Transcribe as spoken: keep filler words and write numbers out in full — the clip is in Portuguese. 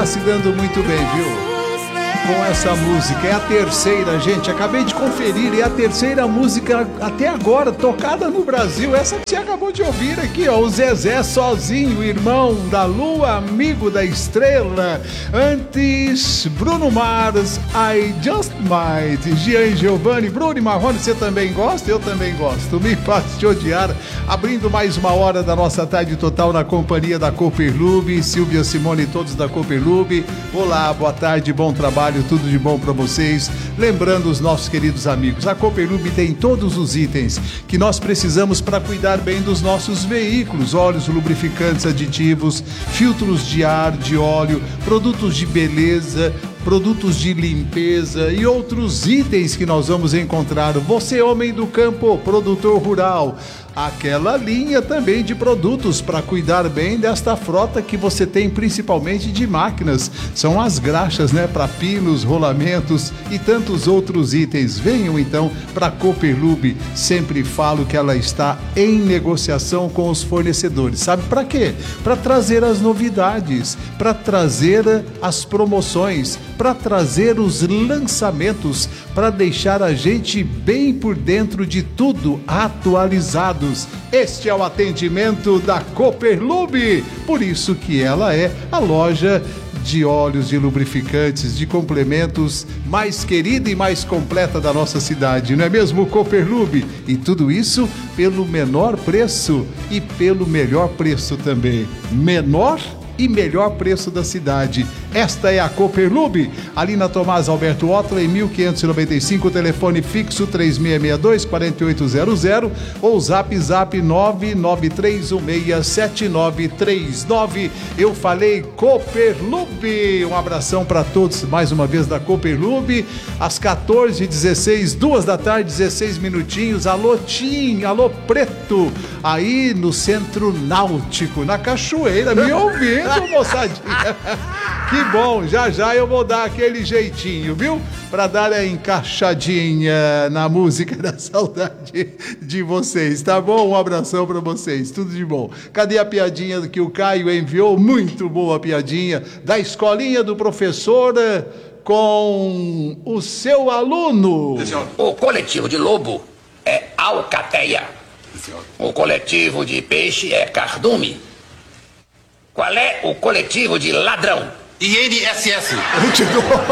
se dando muito bem, viu? Com essa música, é a terceira, gente, acabei de conferir, é a terceira música até agora tocada no Brasil, essa que você acabou de ouvir aqui, ó, o Zezé Sozinho, irmão da lua, amigo da estrela. Antes, Bruno Mars, I Just Might. Gian Giovanni, Bruno e Marrone, você também gosta? Eu também gosto, me faz te odiar. Abrindo mais uma hora da nossa tarde total na companhia da Cooperlube, Silvia Simone e todos da Cooperlube. Olá, boa tarde, bom trabalho, tudo de bom para vocês. Lembrando os nossos queridos amigos, a Cooperlube tem todos os itens que nós precisamos para cuidar bem dos nossos veículos: óleos, lubrificantes, aditivos, filtros de ar, de óleo, produtos de beleza, produtos de limpeza e outros itens que nós vamos encontrar. Você, homem do campo, produtor rural, aquela linha também de produtos para cuidar bem desta frota que você tem, principalmente de máquinas. São as graxas, né? Para pinos, rolamentos e tantos outros itens. Venham então para a Cooperlube. Sempre falo que ela está em negociação com os fornecedores. Sabe para quê? Para trazer as novidades, para trazer as promoções, para trazer os lançamentos, para deixar a gente bem por dentro de tudo, atualizado. Este é o atendimento da Cooperlube, por isso que ela é a loja de óleos, de lubrificantes, de complementos mais querida e mais completa da nossa cidade, não é mesmo, Cooperlube? E tudo isso pelo menor preço e pelo melhor preço também. Menor e melhor preço da cidade. Esta é a Cooperlube, ali na Tomás Alberto Otto, em mil quinhentos e noventa e cinco, telefone fixo três seis seis dois, quatro oito zero zero ou zap zap nove nove três um seis sete nove três nove. Eu falei Cooperlube. Um abração para todos mais uma vez da Cooperlube. Às quatorze e dezesseis, duas da tarde, dezesseis minutinhos. Alô Tim, alô Preto, aí no Centro Náutico, na Cachoeira, me ouvindo, moçadinha. Que bom, já já eu vou dar aquele jeitinho, viu? Pra dar a encaixadinha na música da saudade de vocês, tá bom? Um abração pra vocês, tudo de bom. Cadê a piadinha que o Caio enviou? Muito boa a piadinha da escolinha do professor com o seu aluno. O coletivo de lobo é alcateia. O coletivo de peixe é cardume. Qual é o coletivo de ladrão? I N S S.